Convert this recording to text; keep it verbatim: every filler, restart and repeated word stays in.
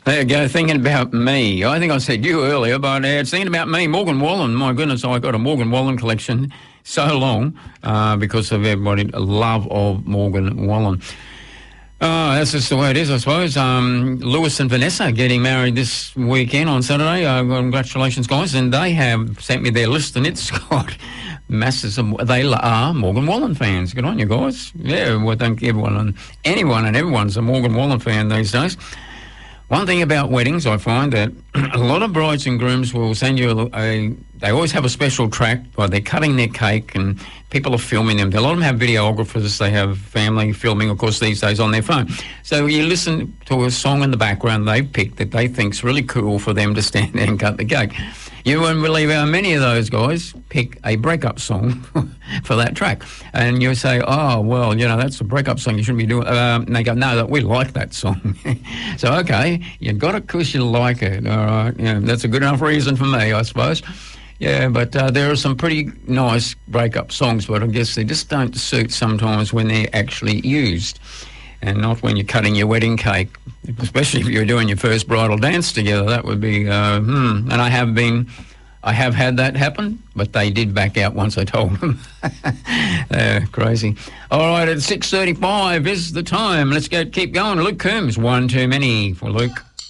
There you go, thinking about me. I think I said you earlier, but uh, it's thinking about me. Morgan Wallen, my goodness, I got a Morgan Wallen collection so long uh, because of everybody's love of Morgan Wallen. Oh, that's just the way it is, I suppose. Um, Lewis and Vanessa getting married this weekend on Saturday. Uh, congratulations, guys. And they have sent me their list, and it's got masses of... They are Morgan Wallen fans. Good on you, guys. Yeah, well, I think everyone and anyone and everyone's a Morgan Wallen fan these days. One thing about weddings, I find that a lot of brides and grooms will send you a, a... They always have a special track where they're cutting their cake and people are filming them. A lot of them have videographers. They have family filming, of course, these days on their phone. So you listen to a song in the background they've picked that they think's really cool for them to stand there and cut the cake. You won't believe how many of those guys pick a breakup song for that track. And you say, oh, well, you know, that's a breakup song. You shouldn't be doing it. Um, and they go, no, we like that song. So, okay, you got it because you like it. All right. Yeah, that's a good enough reason for me, I suppose. Yeah, but uh, there are some pretty nice breakup songs, but I guess they just don't suit sometimes when they're actually used and not when you're cutting your wedding cake, especially if you're doing your first bridal dance together. That would be, uh, hmm. And I have been, I have had that happen, but they did back out once I told them. uh, crazy. All right, at six thirty-five is the time. Let's go, keep going. Luke Coombs, one too many for Luke.